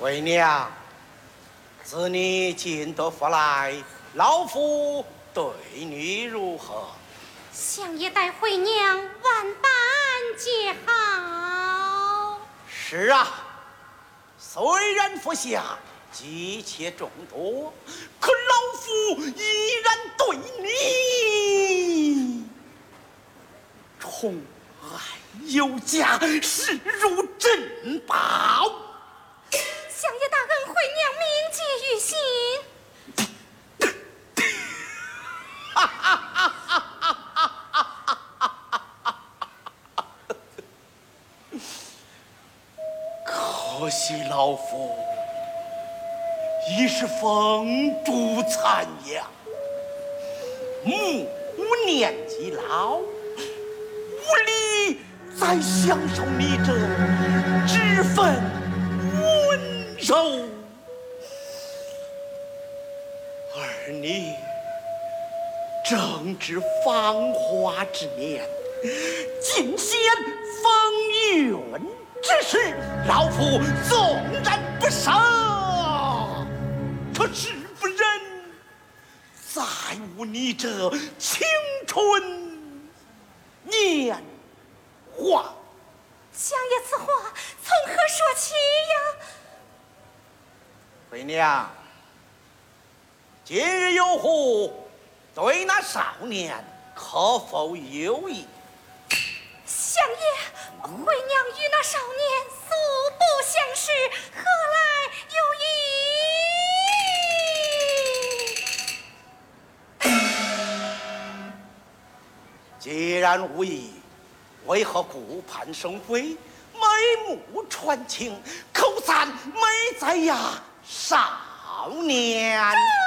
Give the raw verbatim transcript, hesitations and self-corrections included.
回娘，自你进得府来，老夫对你如何？ 相爷待回娘万般皆好。 是啊，虽然府下姬妾众多，可老夫依然对你宠爱有加，视如珍宝。 相爷大恩，回娘铭记于心。 可惜老夫已是风烛残阳，母年纪老，无力再享受你这脂粉温柔。而你正值芳华之年，尽显风韵之时，老夫纵然不舍，可是不忍再无你这青春年华。 相爷此话从何说起呀？ 回娘，今日有虎对那少年可否有意？ 相爷，回娘与那少年素不相识，何来有意？既然无意，为何顾盼生辉，眉目传情，口赞美哉呀，少年？